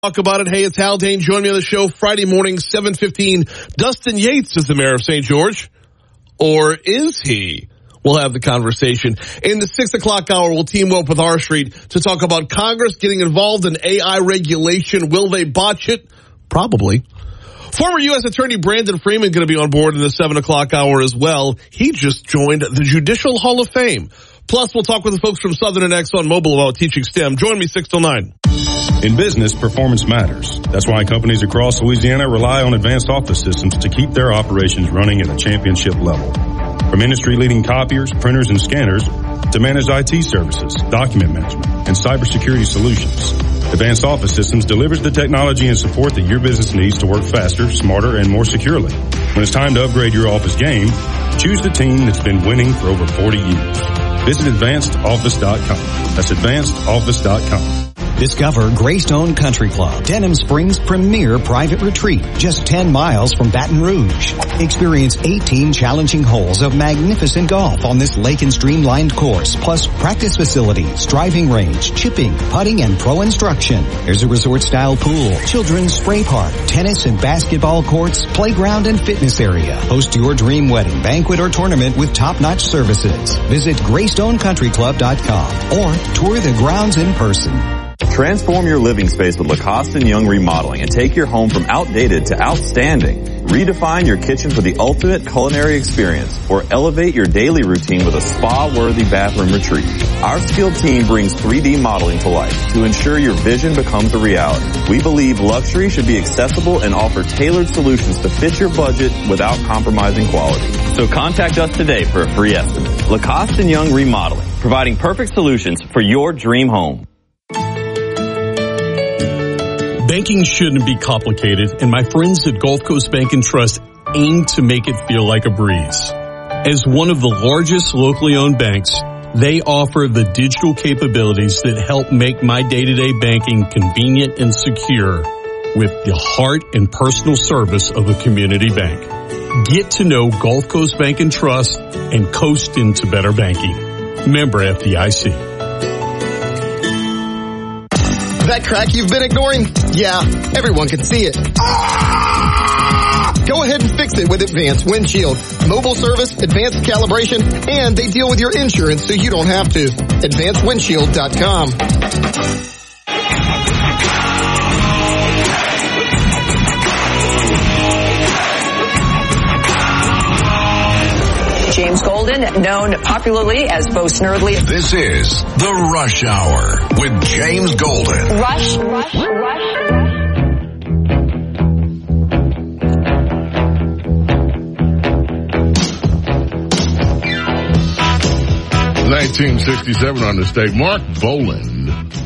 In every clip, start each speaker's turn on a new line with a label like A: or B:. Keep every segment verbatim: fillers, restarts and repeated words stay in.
A: Talk about it. Hey, it's Hal Dane. Join me on the show Friday morning, seven fifteen. Dustin Yates is the mayor of Saint George. Or is he? We'll have the conversation. In the six o'clock hour, we'll team up with R Street to talk about Congress getting involved in A I regulation. Will they botch it? Probably. Former U S Attorney Brandon Freeman going to be on board in the seven o'clock hour as well. He just joined the Judicial Hall of Fame. Plus, we'll talk with the folks from Southern and ExxonMobil about teaching STEM. Join me six till nine.
B: In business, performance matters. That's why companies across Louisiana rely on Advanced Office Systems to keep their operations running at a championship level. From industry-leading copiers, printers, and scanners to managed I T services, document management, and cybersecurity solutions, Advanced Office Systems delivers the technology and support that your business needs to work faster, smarter, and more securely. When it's time to upgrade your office game, choose the team that's been winning for over forty years. Visit advanced office dot com. That's advanced office dot com.
C: Discover Greystone Country Club, Denham Springs' premier private retreat, just ten miles from Baton Rouge. Experience eighteen challenging holes of magnificent golf on this lake and streamlined course, plus practice facilities, driving range, chipping, putting, and pro instruction. There's a resort-style pool, children's spray park, tennis and basketball courts, playground and fitness area. Host your dream wedding, banquet, or tournament with top-notch services. Visit greystone country club dot com or tour the grounds in person.
D: Transform your living space with Lacoste and Young Remodeling and take your home from outdated to outstanding. Redefine your kitchen for the ultimate culinary experience or elevate your daily routine with a spa-worthy bathroom retreat. Our skilled team brings three D modeling to life to ensure your vision becomes a reality. We believe luxury should be accessible and offer tailored solutions to fit your budget without compromising quality. So contact us today for a free estimate. Lacoste and Young Remodeling, providing perfect solutions for your dream home.
E: Banking shouldn't be complicated, and my friends at Gulf Coast Bank and Trust aim to make it feel like a breeze. As one of the largest locally owned banks, they offer the digital capabilities that help make my day-to-day banking convenient and secure with the heart and personal service of a community bank. Get to know Gulf Coast Bank and Trust and coast into better banking. Member F D I C.
F: That crack you've been ignoring? Yeah, everyone can see it. Ah! Go ahead and fix it with Advanced Windshield. Mobile service, advanced calibration, and they deal with your insurance so you don't have to. advanced windshield dot com.
G: James Golden, known popularly as Bo Snerdley.
H: This is The Rush Hour with James Golden.
G: Rush, rush, rush.
I: nineteen sixty-seven on this day, Mark Boland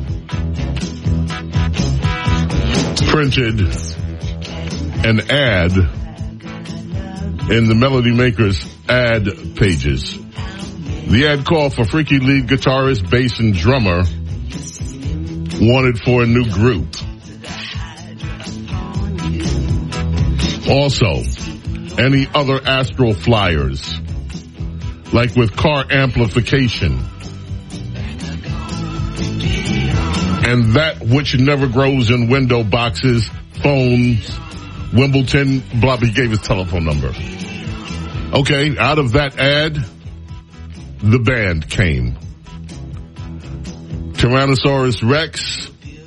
I: printed an ad in the Melody Makers ad pages. The ad called for freaky lead guitarist, bass, and drummer wanted for a new group. Also, any other astral flyers, like with car amplification, and that which never grows in window boxes, phones, Wimbledon, blah, he gave his telephone number. Okay, out of that ad, the band came. Tyrannosaurus Rex,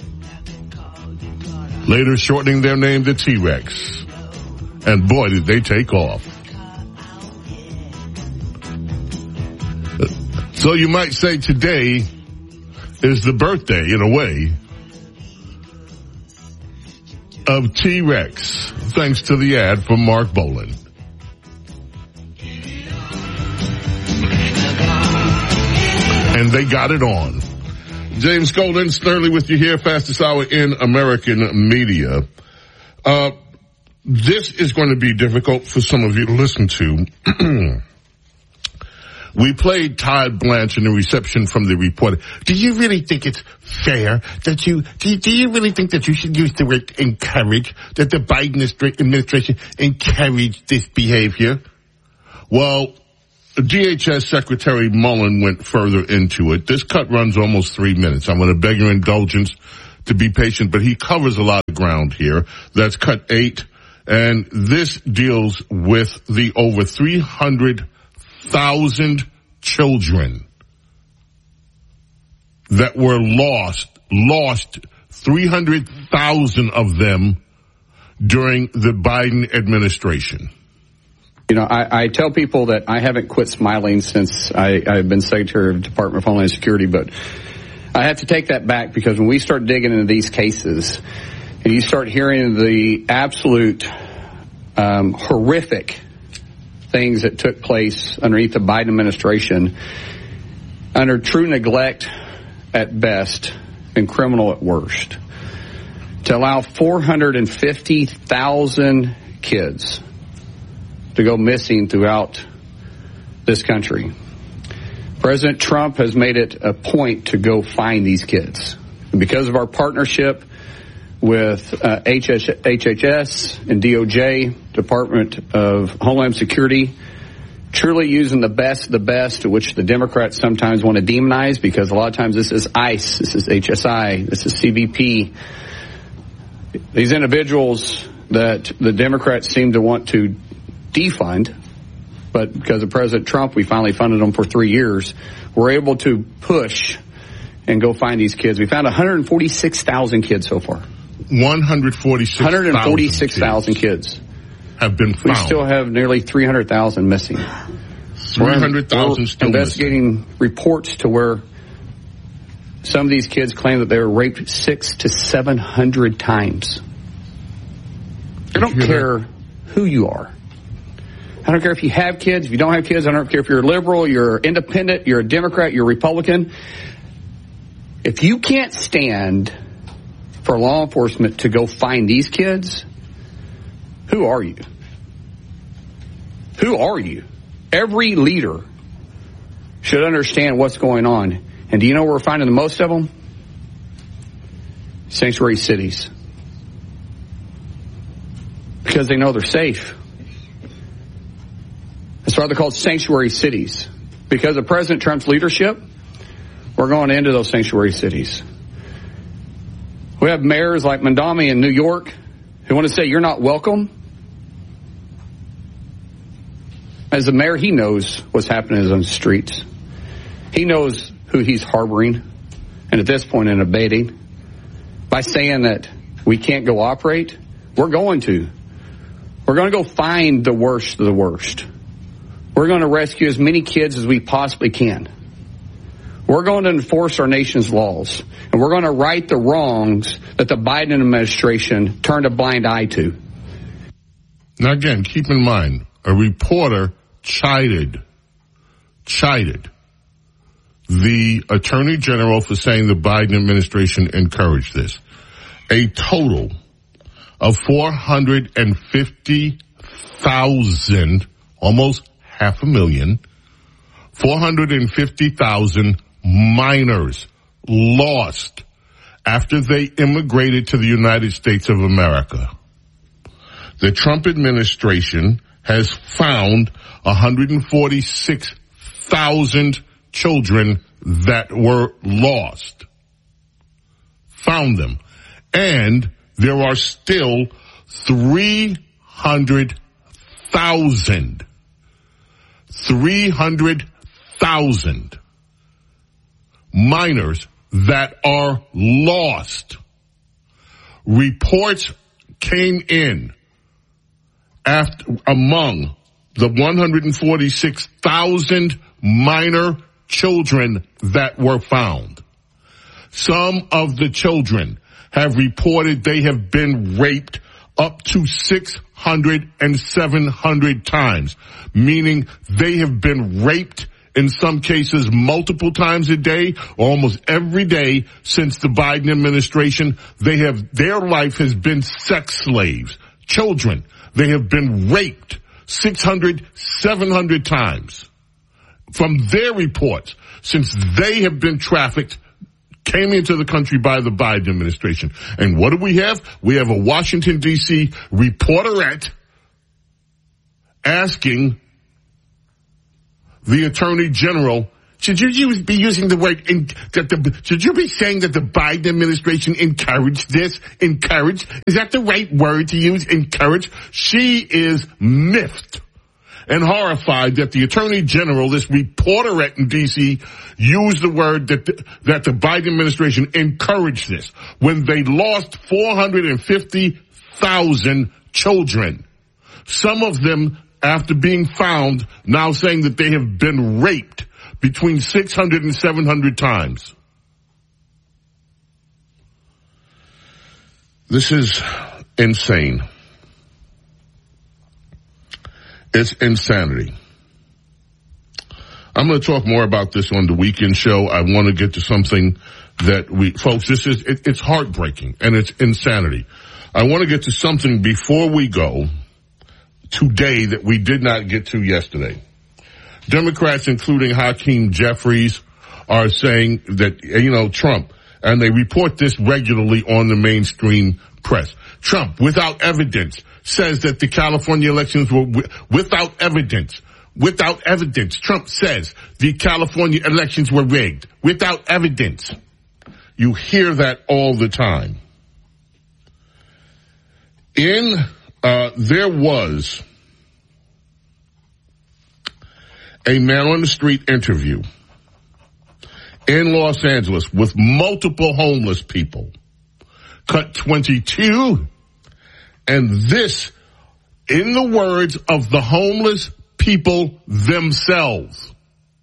I: later shortening their name to T-Rex. And boy, did they take off. So you might say today is the birthday, in a way, of T-Rex, thanks to the ad from Mark Boland. And they got it on. James Golden, Snerdley with you here, fastest hour in American media. Uh, this is going to be difficult for some of you to listen to. We played Todd Blanche in the reception from the reporter. Do you really think it's fair that you, do you, do you really think that you should use the word encourage, that the Biden administration encouraged this behavior? Well, D H S Secretary Mullen went further into it. This cut runs almost three minutes. I'm going to beg your indulgence to be patient, but he covers a lot of ground here. That's cut eight. And this deals with the over three hundred thousand children that were lost, lost three hundred thousand of them during the Biden administration.
J: You know, I, I tell people that I haven't quit smiling since I, I've been Secretary of the Department of Homeland Security, but I have to take that back because when we start digging into these cases and you start hearing the absolute um, horrific things that took place underneath the Biden administration, under true neglect at best and criminal at worst, to allow four hundred fifty thousand kids to go missing throughout this country. President Trump has made it a point to go find these kids. And because of our partnership with uh, H H S and D O J, Department of Homeland Security, truly using the best of the best, which the Democrats sometimes want to demonize because a lot of times this is ICE, this is H S I, this is C B P. These individuals that the Democrats seem to want to defund, but because of President Trump, we finally funded them for three years. We're able to push and go find these kids. We found one hundred forty-six thousand kids so far.
I: one hundred forty-six thousand
J: one hundred forty-six thousand kids
I: have been found.
J: We still have nearly three hundred thousand missing.
I: three hundred thousand still
J: investigating
I: missing.
J: Reports to where some of these kids claim that they were raped six to seven hundred times. I don't care that? who you are. I don't care if you have kids, if you don't have kids. I don't care if you're liberal, you're independent, you're a Democrat, you're a Republican. If you can't stand for law enforcement to go find these kids, who are you? Who are you? Every leader should understand what's going on. And do you know where we're finding the most of them? Sanctuary cities. Because they know they're safe. That's why they're called sanctuary cities. Because of President Trump's leadership, we're going into those sanctuary cities. We have mayors like Mamdani in New York who want to say you're not welcome. As a mayor, he knows what's happening on the streets. He knows who he's harboring, and at this point in abating. By saying that we can't go operate, we're going to. We're going to go find the worst of the worst. We're going to rescue as many kids as we possibly can. We're going to enforce our nation's laws, and we're going to right the wrongs that the Biden administration turned a blind eye to.
I: Now, again, keep in mind, a reporter chided, chided the Attorney General for saying the Biden administration encouraged this. A total of four hundred fifty thousand, almost half a million, four hundred fifty thousand minors lost after they immigrated to the United States of America. The Trump administration has found one hundred forty-six thousand children that were lost. Found them. And there are still three hundred thousand. three hundred thousand minors that are lost. Reports came in after among the one hundred forty-six thousand minor children that were found. Some of the children have reported they have been raped up to six hundred and seven hundred times, meaning they have been raped in some cases multiple times a day, or almost every day since the Biden administration. They have, their life has been sex slaves. Children, they have been raped six hundred, seven hundred times. From their reports, since they have been trafficked, came into the country by the Biden administration. And what do we have? We have a Washington, D C reporterette asking the Attorney General Should you use, be using the word, in, that the, should you be saying that the Biden administration encouraged this? Encouraged? Is that the right word to use? Encouraged? She is miffed and horrified that the Attorney General, this reporterette in D C, used the word that the, that the Biden administration encouraged this when they lost four hundred fifty thousand children. Some of them, after being found, now saying that they have been raped between six hundred and seven hundred times. This is insane. It's insanity. I'm going to talk more about this on the weekend show. I want to get to something that we, folks, this is, it, it's heartbreaking and it's insanity. I want to get to something before we go today that we did not get to yesterday. Democrats, including Hakeem Jeffries, are saying that, you know, Trump, and they report this regularly on the mainstream press. Trump, without evidence, says that the California elections were w- without evidence. Without evidence. Trump says the California elections were rigged. Without evidence. You hear that all the time. In, uh, there was a man on the street interview in Los Angeles with multiple homeless people. Cut twenty-two. And this, in the words of the homeless people themselves,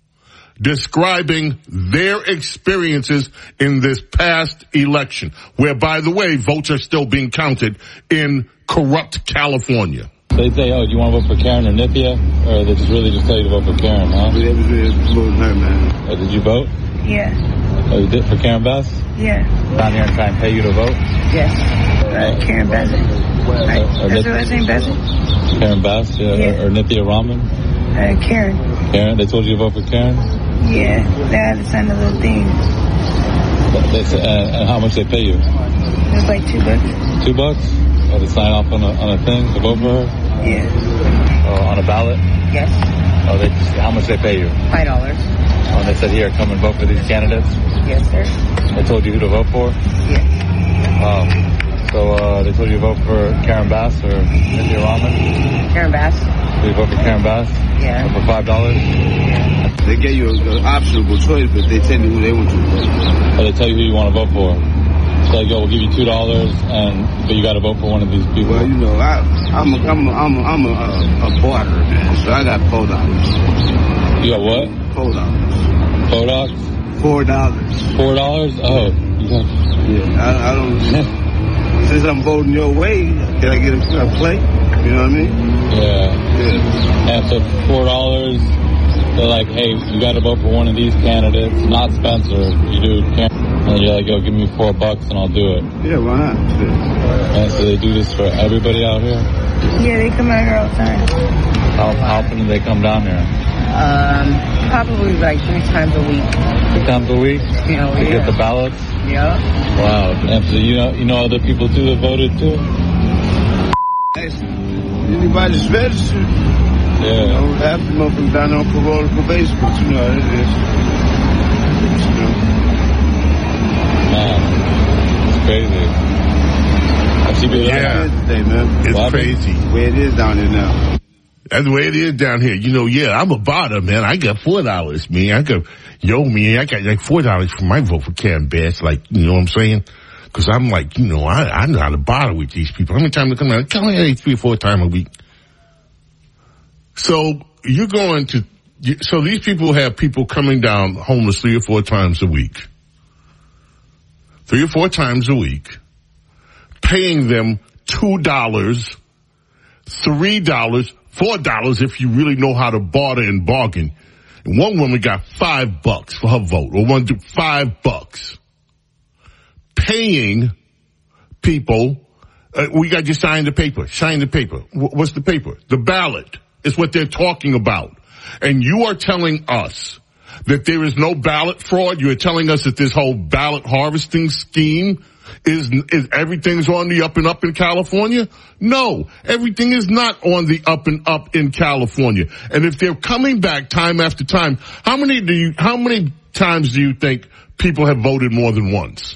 I: describing their experiences in this past election, where, by the way, votes are still being counted in corrupt California.
K: They say, oh, do you want to vote for Karen or Nithya? Or they just really just tell you to vote for Karen, huh?
L: Yeah, it was really voting her, man.
K: Oh, did you vote?
L: Yeah.
K: Oh, you did for Karen Bass?
L: Yeah.
K: Down here and try and pay you to vote?
L: Yes. Uh, Karen Bassett. Right.
K: Uh,
L: That's the last name, Bassett?
K: Karen Bass, yeah.
L: Yeah.
K: Or, or Nithya Raman?
L: Uh, Karen.
K: Karen? They told you to vote for Karen?
L: Yeah. They had to send a little thing.
K: They say, uh, and how much they pay you?
L: It was like two bucks.
K: Two bucks? Oh, to sign off on a, on a thing to vote for her?
L: Yeah.
K: Oh, on a ballot?
L: Yes.
K: Oh, they, how much they pay you?
L: Five dollars.
K: Oh, and they said, here, come and vote for these candidates?
L: Yes, sir.
K: They told you who to vote for?
L: Yes.
K: Wow. So, uh, they told you to vote for Karen Bass or Nithya Raman?
L: Karen Bass.
K: Did you vote for Karen Bass?
L: Yeah.
K: For five dollars?
L: Yeah. They gave you an optional choice, but they tell you who they want you to vote for.
K: Oh, they tell you who you want to vote for? So they go, we'll give you two dollars, and but you got to vote for one of these people.
L: Well, you know, I, I'm a, I'm a, I'm a, I'm a, a, a barter, man. So I got four dollars.
K: You got what?
L: Four dollars.
K: Four dollars?
L: Four dollars.
K: Four dollars? Oh.
L: Yeah, I, I don't. Since I'm voting your way, can I get a, a plate? You know what I mean?
K: Yeah.
L: Yeah.
K: And so four dollars, they're like, hey, you got to vote for one of these candidates, not Spencer. You do Karen. And you're like, yo, give me four bucks and I'll do it.
L: Yeah, why not? Yeah.
K: And so they do this for everybody out here?
L: Yeah, they come out here all the time.
K: How, how often do they come down here?
L: Um, probably like three times a week.
K: Three times a week?
L: You know,
K: to
L: yeah.
K: get the ballots?
L: Yeah.
K: Wow. And so you know, you know other people too that voted too?
L: Anybody's registered.
K: Yeah.
L: You know, half them up and down on parole probation, but you know how it is. You know.
K: Man, it's crazy. I see people
I: Yeah.
L: It is today, man.
I: It's
K: What?
I: crazy.
L: The way it is down there now.
I: That's the way it is down here. You know, yeah, I'm a botter, man. I got four dollars, man. I got, yo, man, I got like four dollars for my vote for Karen Bass. Like, you know what I'm saying? Cause I'm like, you know, I, I know how to bother with these people. How many times they come out? Come here three or four times a week. So you're going to, so these people have people coming down homeless three or four times a week. Three or four times a week. Paying them two dollars, three dollars, four dollars if you really know how to barter and bargain. And one woman got five bucks for her vote, or one took five bucks. Paying people, uh, we got to sign the paper, sign the paper. W- what's the paper? The ballot is what they're talking about. And you are telling us that there is no ballot fraud. You are telling us that this whole ballot harvesting scheme Is, is everything's on the up and up in California? No, everything is not on the up and up in California. And if they're coming back time after time, how many do you, how many times do you think people have voted more than once?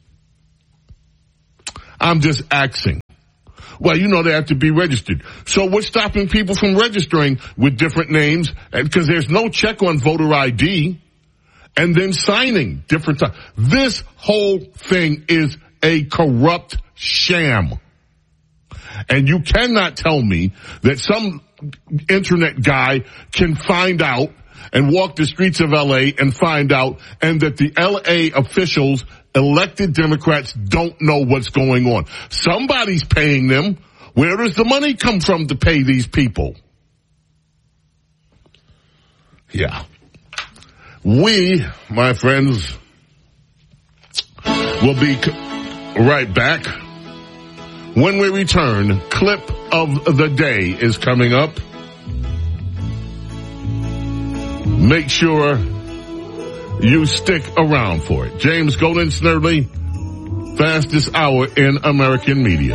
I: I'm just asking. Well, you know they have to be registered. So what's stopping people from registering with different names? Because there's no check on voter I D and then signing different times. This whole thing is a corrupt sham. And you cannot tell me that some internet guy can find out and walk the streets of L A and find out, and that the L A officials, elected Democrats, don't know what's going on. Somebody's paying them. Where does the money come from to pay these people? Yeah. We, my friends, will be right back. When we return, clip of the day is coming up. Make sure you stick around for it. James Golden Snerdley, fastest hour in American media.